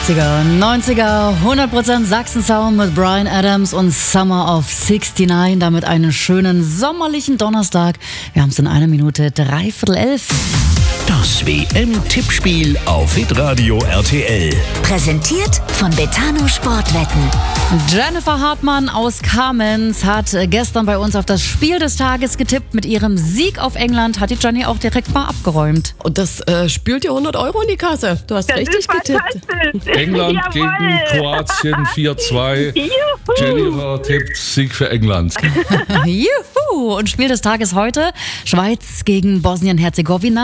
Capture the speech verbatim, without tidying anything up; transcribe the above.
achtziger, neunziger, hundert Prozent Sachsen-Sound mit Bryan Adams und Summer of sixty-nine. Damit einen schönen sommerlichen Donnerstag. Wir haben es in einer Minute, dreiviertel elf. Das W M-Tippspiel auf Hitradio R T L. Präsentiert von Betano Sportwetten. Jennifer Hartmann aus Kamenz hat gestern bei uns auf das Spiel des Tages getippt. Mit ihrem Sieg auf England hat die Jenny auch direkt mal abgeräumt. Und das äh, spült dir hundert Euro in die Kasse. Du hast Das richtig ist getippt. England Jawohl. gegen Kroatien vier zwei. Juhu. Jennifer tippt Sieg für England. Juhu! Und Spiel des Tages heute: Schweiz gegen Bosnien-Herzegowina.